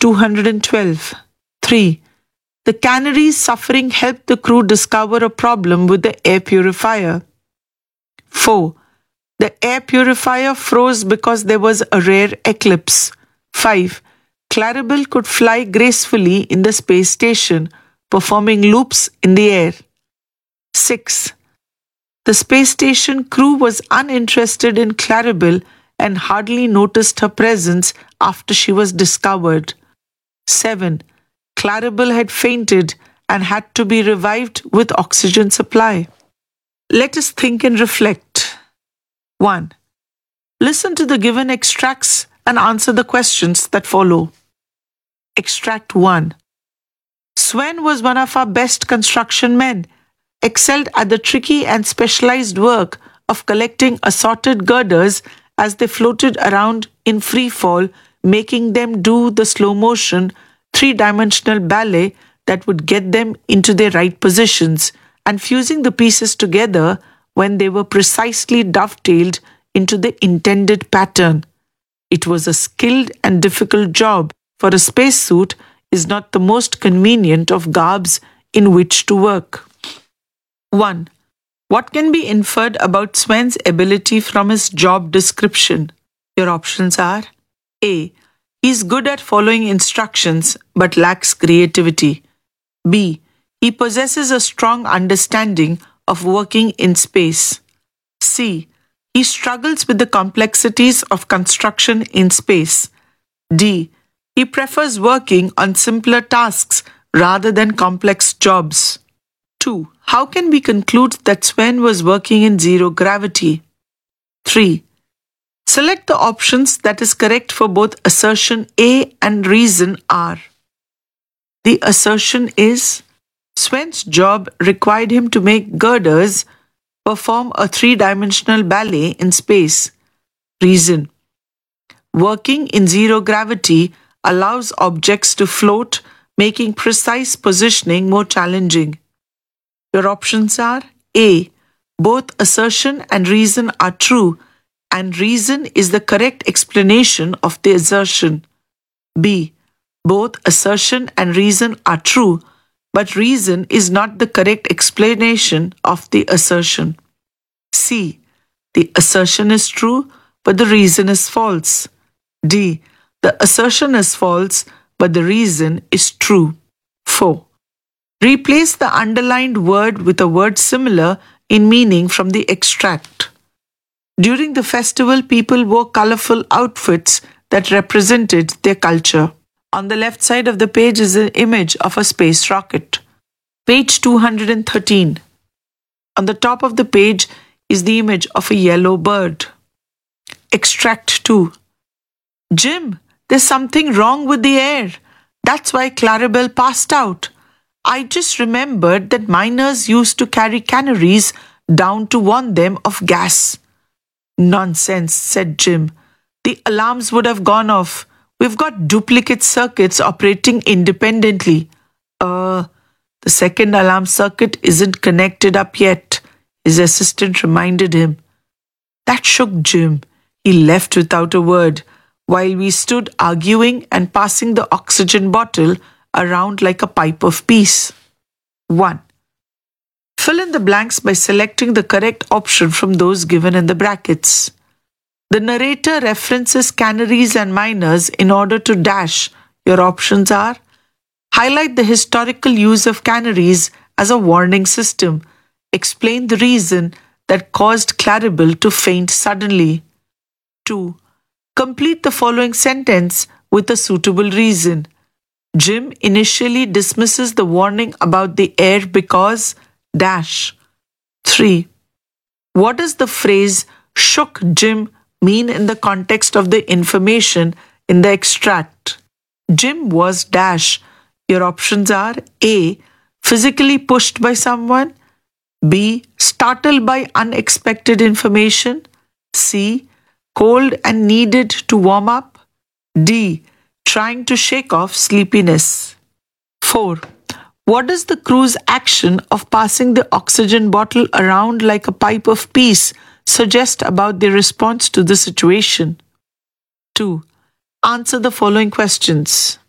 212. 3. The canary's suffering helped the crew discover a problem with the air purifier. 4. The air purifier froze because there was a rare eclipse. 5. Claribel could fly gracefully in the space station, performing loops in the air. 6. The space station crew was uninterested in Claribel and hardly noticed her presence after she was discovered. 7. Claribel had fainted and had to be revived with oxygen supply. Let us think and reflect. 1. Listen to the given extracts and answer the questions that follow. Extract 1. Sven was one of our best construction men, excelled at the tricky and specialized work of collecting assorted girders as they floated around in free fall, making them do the slow motion, three-dimensional ballet that would get them into their right positions, and fusing the pieces together when they were precisely dovetailed into the intended pattern. It was a skilled and difficult job, for a spacesuit is not the most convenient of garbs in which to work. 1. What can be inferred about Sven's ability from his job description? Your options are: A. He is good at following instructions but lacks creativity. B. He possesses a strong understanding of working in space. C. He struggles with the complexities of construction in space. D. He prefers working on simpler tasks rather than complex jobs. 2. How can we conclude that Sven was working in zero gravity? 3. Select the options that is correct for both assertion A and reason R. The assertion is: Sven's job required him to make girders perform a three-dimensional ballet in space. Reason: working in zero gravity allows objects to float, making precise positioning more challenging. Your options are: A. Both assertion and reason are true, and reason is the correct explanation of the assertion. B. Both assertion and reason are true, but reason is not the correct explanation of the assertion. C. The assertion is true, but the reason is false. D. The assertion is false, but the reason is true. 4. Replace the underlined word with a word similar in meaning from the extract. During the festival, people wore colorful outfits that represented their culture. On the left side of the page is an image of a space rocket. Page 213. On the top of the page is the image of a yellow bird. Extract 2. Jim, there's something wrong with the air. That's why Claribel passed out. I just remembered that miners used to carry canaries down to warn them of gas. Nonsense, said Jim. The alarms would have gone off. We've got duplicate circuits operating independently. The second alarm circuit isn't connected up yet, his assistant reminded him. That shook Jim. He left without a word, while we stood arguing and passing the oxygen bottle around like a pipe of peace. 1. Fill in the blanks by selecting the correct option from those given in the brackets. The narrator references canaries and miners in order to dash. Your options are: highlight the historical use of canaries as a warning system. Explain the reason that caused Claribel to faint suddenly. 2. Complete the following sentence with a suitable reason. Jim initially dismisses the warning about the air because dash. 3. What does the phrase shook Jim mean in the context of the information in the extract? Jim was dash. Your options are: A. Physically pushed by someone. B. Startled by unexpected information. C. Cold and needed to warm up. D. Trying to shake off sleepiness. 4. What does the crew's action of passing the oxygen bottle around like a pipe of peace suggest about their response to the situation? 2. Answer the following questions.